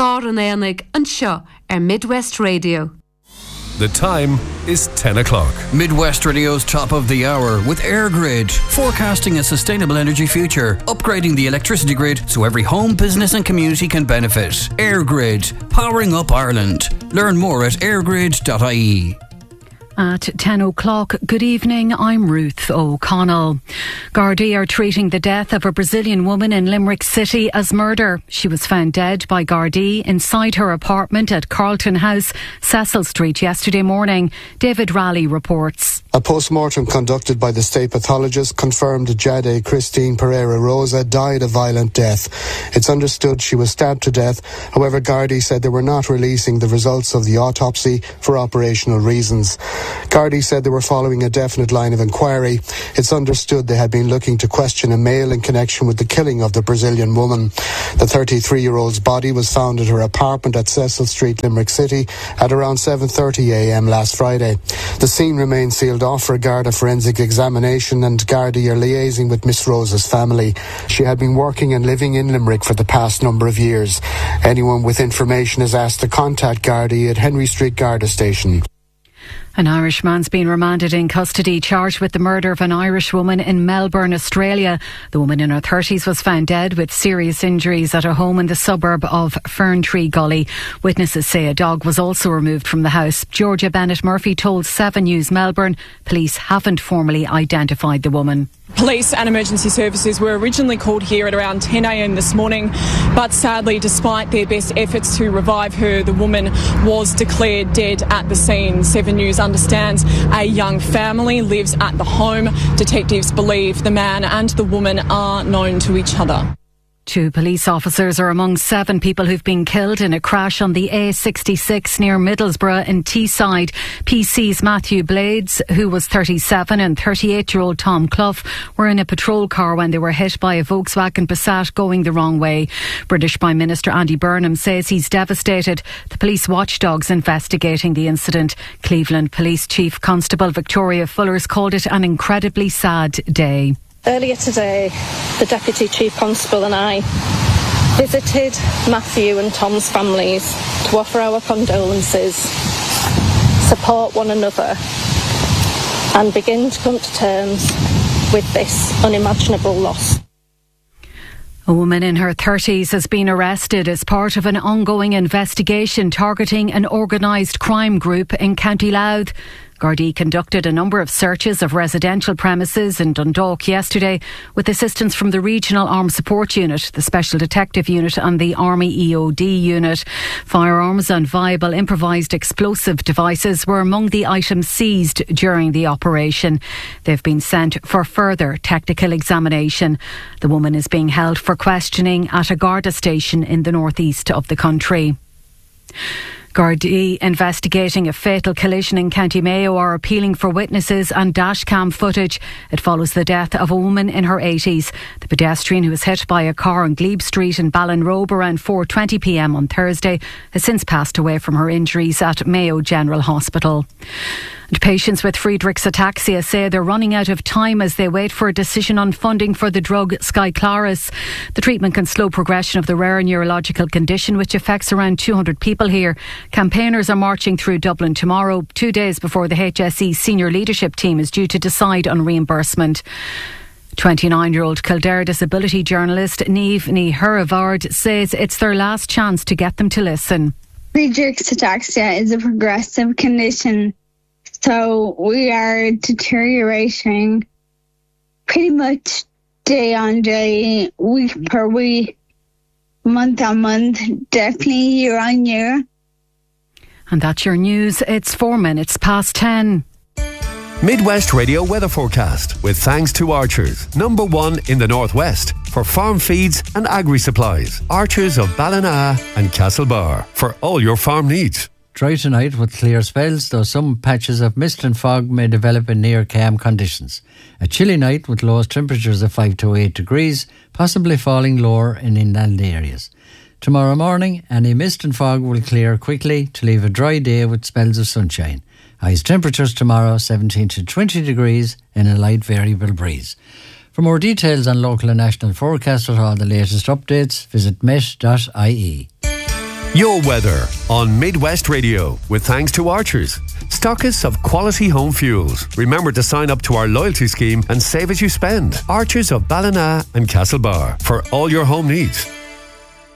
lár an éanaig an seo Midwest Radio. The time is 10 o'clock. Midwest Radio's top of the hour with AirGrid, forecasting a sustainable energy future, upgrading the electricity grid so every home, business and community can benefit. AirGrid, powering up Ireland. Learn more at airgrid.ie. At 10 o'clock, good evening, I'm Ruth O'Connell. Gardaí are treating the death of a Brazilian woman in Limerick City as murder. She was found dead by Gardaí inside her apartment at Carlton House, Cecil Street yesterday morning. David Raleigh reports. A post-mortem conducted by the state pathologist confirmed Jade Christine Pereira Rosa died a violent death. It's understood she was stabbed to death. However, Gardaí said they were not releasing the results of the autopsy for operational reasons. Gardaí said they were following a definite line of inquiry. It's understood they had been looking to question a male in connection with the killing of the Brazilian woman. The 33-year-old's body was found at her apartment at Cecil Street, Limerick City at around 7:30am last Friday. The scene remains sealed off for a Garda forensic examination, and Gardaí are liaising with Miss Rosa's family. She had been working and living in Limerick for the past number of years. Anyone with information is asked to contact Gardaí at Henry Street Garda Station. An Irishman's been remanded in custody, charged with the murder of an Irish woman in Melbourne, Australia. The woman in her 30s was found dead with serious injuries at a home in the suburb of Ferntree Gully. Witnesses say a dog was also removed from the house. Georgia Bennett Murphy told 7 News Melbourne police haven't formally identified the woman. Police and emergency services were originally called here at around 10am this morning, but sadly, despite their best efforts to revive her, the woman was declared dead at the scene. 7 News understands a young family lives at the home. Detectives believe the man and the woman are known to each other. 2 police officers are among 7 people who've been killed in a crash on the A66 near Middlesbrough in Teesside. PC's Matthew Blades, who was 37, and 38-year-old Tom Clough were in a patrol car when they were hit by a Volkswagen Passat going the wrong way. British Prime Minister Andy Burnham says he's devastated. The police watchdog's investigating the incident. Cleveland Police Chief Constable Victoria Fullers called it an incredibly sad day. Earlier today, the Deputy Chief Constable and I visited Matthew and Tom's families to offer our condolences, support one another, and begin to come to terms with this unimaginable loss. A woman in her 30s has been arrested as part of an ongoing investigation targeting an organised crime group in County Louth. Gardaí conducted a number of searches of residential premises in Dundalk yesterday with assistance from the Regional Armed Support Unit, the Special Detective Unit and the Army EOD Unit. Firearms and viable improvised explosive devices were among the items seized during the operation. They've been sent for further technical examination. The woman is being held for questioning at a Garda station in the northeast of the country. Gardaí investigating a fatal collision in County Mayo are appealing for witnesses and dashcam footage. It follows the death of a woman in her 80s. The pedestrian who was hit by a car on Glebe Street in Ballinrobe around 4:20pm on Thursday has since passed away from her injuries at Mayo General Hospital. And patients with Friedreich's ataxia say they're running out of time as they wait for a decision on funding for the drug Skyclarys. The treatment can slow progression of the rare neurological condition, which affects around 200 people here. Campaigners are marching through Dublin tomorrow, 2 days before the HSE senior leadership team is due to decide on reimbursement. 29-year-old Kildare disability journalist Niamh Ní Hurivard says it's their last chance to get them to listen. Friedreich's ataxia is a progressive condition, so we are deteriorating pretty much day on day, week per week, month on month, definitely year on year. And that's your news. It's 4 minutes past 10. Midwest Radio weather forecast with thanks to Archers, #1 in the Northwest for farm feeds and agri-supplies. Archers of Ballina and Castlebar for all your farm needs. Dry tonight with clear spells, though some patches of mist and fog may develop in near calm conditions. A chilly night with lowest temperatures of 5 to 8 degrees, possibly falling lower in inland areas. Tomorrow morning, any mist and fog will clear quickly to leave a dry day with spells of sunshine. Highest temperatures tomorrow 17 to 20 degrees in a light variable breeze. For more details on local and national forecasts or all the latest updates, visit met.ie. Your weather on Midwest Radio with thanks to Archers, stockists of quality home fuels. Remember to sign up to our loyalty scheme and save as you spend. Archers of Ballina and Castlebar for all your home needs.